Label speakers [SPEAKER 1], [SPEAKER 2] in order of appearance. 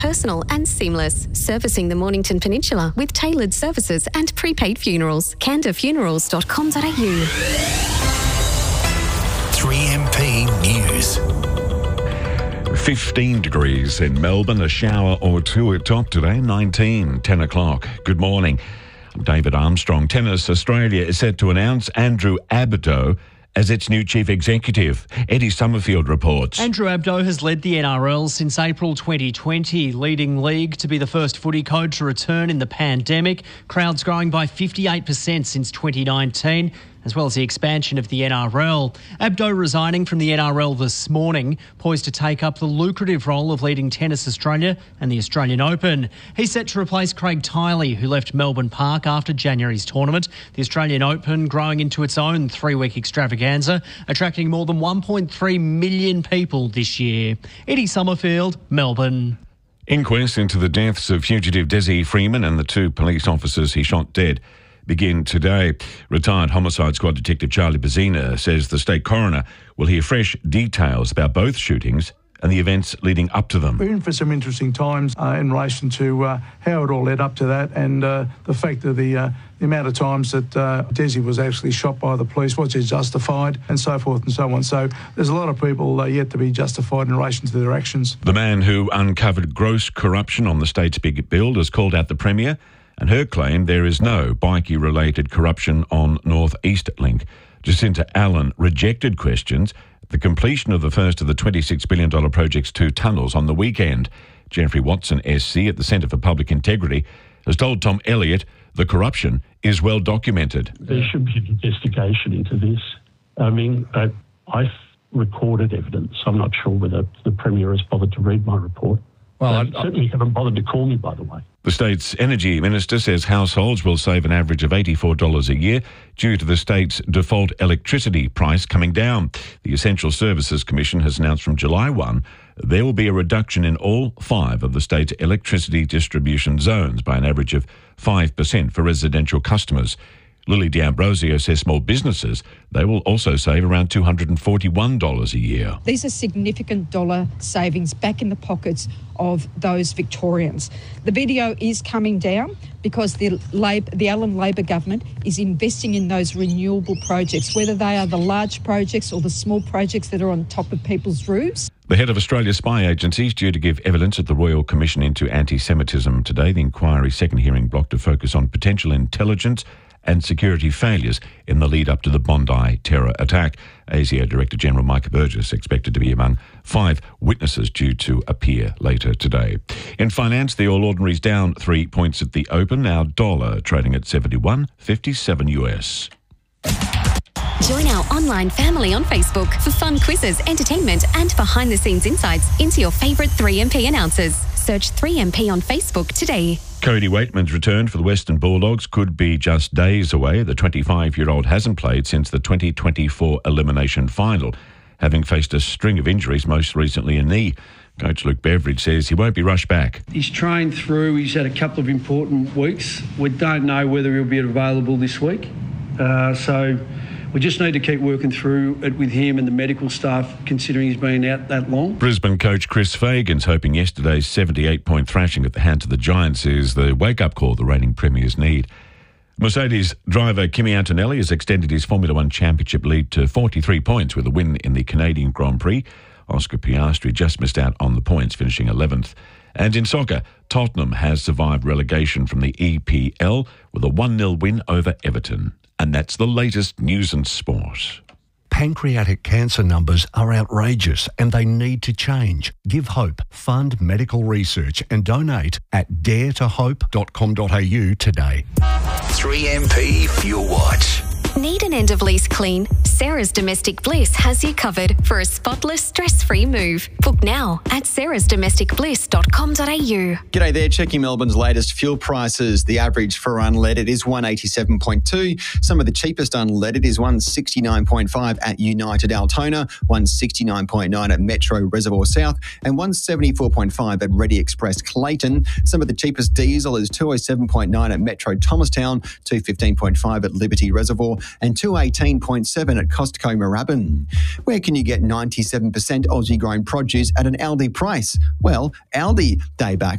[SPEAKER 1] personal and seamless. Servicing the Mornington Peninsula with tailored services and prepaid funerals. candafunerals.com.au.
[SPEAKER 2] 3MP News.
[SPEAKER 3] 15 degrees in Melbourne, a shower or two at top today, 10 o'clock. Good morning. I'm David Armstrong. Tennis Australia is set to announce Andrew Abdo as its new chief executive. Eddie Summerfield reports.
[SPEAKER 4] Andrew Abdo has led the NRL since April 2020, leading league to be the first footy code to return in the pandemic. Crowds growing by 58% since 2019, as well as the expansion of the NRL. Abdo resigning from the NRL this morning, poised to take up the lucrative role of leading Tennis Australia and the Australian Open. He's set to replace Craig Tiley, who left Melbourne Park after January's tournament. The Australian Open growing into its own three-week extravaganza, attracting more than 1.3 million people this year. Eddie Summerfield, Melbourne.
[SPEAKER 3] Inquest into the deaths of fugitive Desi Freeman and the two police officers he shot dead begin today. Retired Homicide Squad Detective Charlie Bazzina says the state coroner will hear fresh details about both shootings and the events leading up to them.
[SPEAKER 5] We're in for some interesting times in relation to how it all led up to that, and the fact that the amount of times that Desi was actually shot by the police, was it justified, and so forth and so on. So there's a lot of people yet to be justified in relation to their actions. The man who uncovered gross corruption on the state's big build has called out the Premier and her claim there is no bikie-related corruption on North East Link. Jacinta Allen rejected questions at the completion of the first of the $26 billion project's two tunnels on the weekend. Jeffrey Watson, SC, at the Centre for Public Integrity, has told Tom Elliott the corruption is well documented.
[SPEAKER 6] There should be an investigation into this. I mean, I've recorded evidence. I'm not sure whether the Premier has bothered to read my report. Well, certainly haven't bothered to call me, by the way.
[SPEAKER 3] The state's energy minister says households will save an average of $84 a year due to the state's default electricity price coming down. The Essential Services Commission has announced from July 1 there will be a reduction in all 5 of the state's electricity distribution zones by an average of 5% for residential customers. Lily D'Ambrosio says small businesses, they will also save around $241 a year.
[SPEAKER 7] These are significant dollar savings back in the pockets of those Victorians. The video is coming down because the Allen Labor government is investing in those renewable projects, whether they are the large projects or the small projects that are on top of people's roofs.
[SPEAKER 3] The head of Australia's spy agency is due to give evidence at the Royal Commission into Anti-Semitism today. The inquiry's second hearing blocked to focus on potential intelligence and security failures in the lead up to the Bondi terror attack. ASIO Director General Micah Burgess expected to be among 5 witnesses due to appear later today. In finance, the All Ordinaries down 3 points at the open. Our dollar trading at 71.57 US.
[SPEAKER 1] Join our online family on Facebook for fun quizzes, entertainment and behind-the-scenes insights into your favourite 3MP announcers. Search 3MP on Facebook today.
[SPEAKER 3] Cody Waitman's return for the Western Bulldogs could be just days away. The 25-year-old hasn't played since the 2024 elimination final, having faced a string of injuries, most recently a knee. Coach Luke Beveridge says he won't be rushed back.
[SPEAKER 8] He's trained through, he's had a couple of important weeks. We don't know whether he'll be available this week. So we just need to keep working through it with him and the medical staff, considering he's been out that long. Brisbane coach Chris Fagan's hoping yesterday's 78-point thrashing at the hands of the Giants is the wake-up call the reigning premiers need. Mercedes driver Kimi Antonelli has extended his Formula One championship lead to 43 points with a win in the Canadian Grand Prix. Oscar Piastri just missed out on the points, finishing 11th. And in soccer, Tottenham has survived relegation from the EPL with a 1-0 win over Everton. And that's the latest news and sport.
[SPEAKER 2] Pancreatic cancer numbers are outrageous and they need to change. Give hope, fund medical research and donate at daretohope.com.au today.
[SPEAKER 9] 3MP Fuel Watch.
[SPEAKER 1] Need an end-of-lease clean? Sarah's Domestic Bliss has you covered for a spotless, stress-free move. Book now at sarahsdomesticbliss.com.au.
[SPEAKER 10] G'day there, checking Melbourne's latest fuel prices. The average for unleaded is 187.2. Some of the cheapest unleaded is 169.5 at United Altona, 169.9 at Metro Reservoir South, and 174.5 at Ready Express Clayton. Some of the cheapest diesel is 207.9 at Metro Thomastown, 215.5 at Liberty Reservoir, and 218.7 at Costco Moorabbin. Where can you get 97% Aussie-grown produce at an Aldi price? Well, Aldi. Day back